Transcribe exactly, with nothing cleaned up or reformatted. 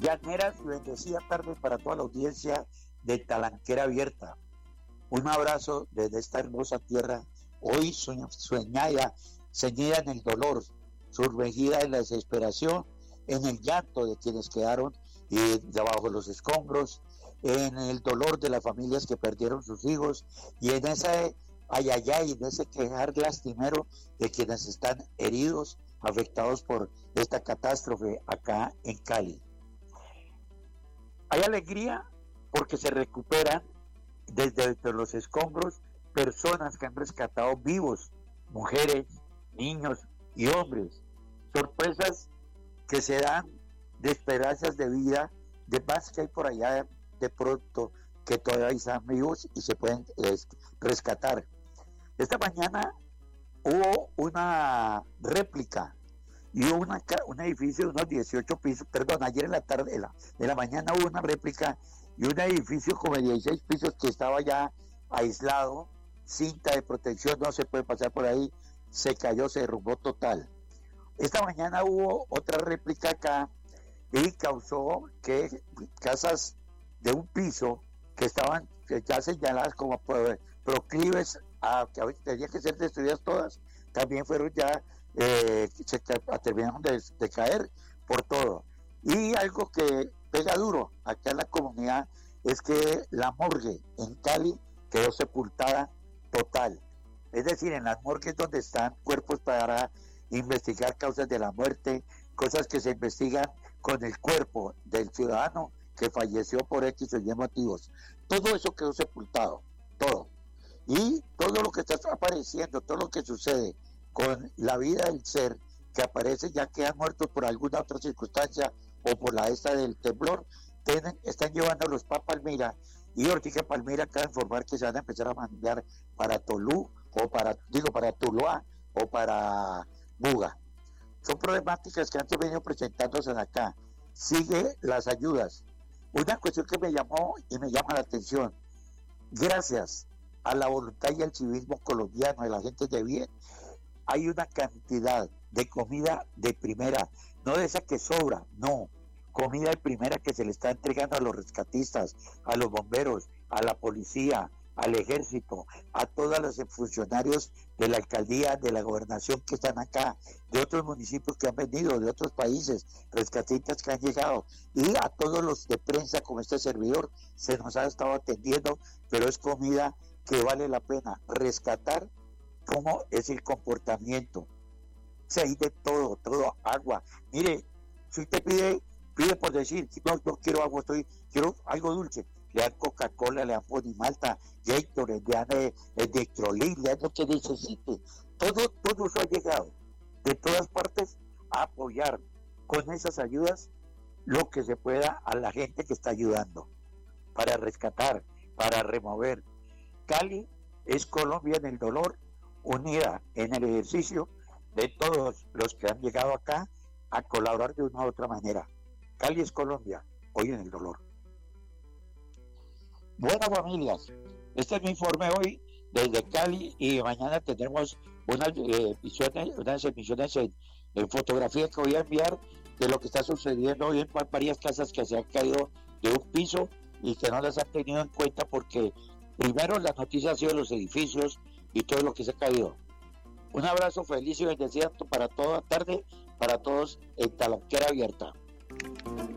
Llaneras y bendecida tarde para toda la audiencia de Talanquera Abierta. Un abrazo desde esta hermosa tierra, hoy soñada, ceñida en el dolor, sumergida en la desesperación, en el llanto de quienes quedaron y debajo de los escombros, en el dolor de las familias que perdieron sus hijos y en ese ayayay, en ese quejar lastimero de quienes están heridos, afectados por esta catástrofe acá en Cali. Hay alegría porque se recuperan desde los escombros personas que han rescatado vivos, mujeres, niños y hombres. Sorpresas que se dan de esperanzas de vida, de más que hay por allá de pronto que todavía están vivos y se pueden eh, rescatar. Esta mañana hubo una réplica y hubo una, un edificio de unos dieciocho pisos, perdón, ayer en la tarde, en la, en la mañana hubo una réplica y un edificio como de dieciséis pisos que estaba ya aislado, cinta de protección, no se puede pasar por ahí, se cayó, se derrumbó total. Esta mañana hubo otra réplica acá y causó que casas de un piso que estaban ya señaladas como proclives a que tenían que ser destruidas todas, también fueron ya, eh, se terminaron de, de caer por todo. Y algo que pega duro acá en la comunidad es que la morgue en Cali quedó sepultada total. Es decir, en las morgues donde están cuerpos para investigar causas de la muerte, cosas que se investigan con el cuerpo del ciudadano que falleció por X o Y motivos. Todo eso quedó sepultado, todo. Y todo lo que está apareciendo, todo lo que sucede con la vida del ser que aparece ya que han muerto por alguna otra circunstancia o por la esta del temblor, tienen, están llevando los para Palmira y Ortiga Palmira acaba de informar que se van a empezar a mandar para Tolú o para, digo, para Tuluá o para Buga. Son problemáticas que han venido presentándose acá. Sigue las ayudas. Una cuestión que me llamó y me llama la atención, gracias a la voluntad y al civismo colombiano de la gente de bien, hay una cantidad de comida de primera, no de esa que sobra, no, comida de primera que se le está entregando a los rescatistas, a los bomberos, a la policía, al ejército, a todos los funcionarios de la alcaldía, de la gobernación que están acá, de otros municipios que han venido, de otros países, rescatistas que han llegado, y a todos los de prensa como este servidor, se nos ha estado atendiendo, pero es comida que vale la pena rescatar, cómo es el comportamiento. O sea, hay de todo, todo, agua. Mire, si usted pide, pide por decir, no, no quiero agua, estoy, quiero algo dulce, le dan Coca-Cola, le dan Ponimalta, Gatorade, le dan eh, Electrolit, le dan lo que necesite. Todo, todo eso ha llegado de todas partes a apoyar con esas ayudas lo que se pueda a la gente que está ayudando, para rescatar, para remover. Cali es Colombia en el dolor, unida en el ejercicio de todos los que han llegado acá a colaborar de una u otra manera. Cali es Colombia, hoy en el dolor. Buenas familias, este es mi informe hoy desde Cali y mañana tendremos unas, eh, emisiones, unas emisiones en, en fotografía que voy a enviar de lo que está sucediendo hoy en varias casas que se han caído de un piso y que no las han tenido en cuenta porque primero la noticia ha sido los edificios y todo lo que se ha caído. Un abrazo feliz y bendecido para toda tarde, para todos en Talanquera Abierta.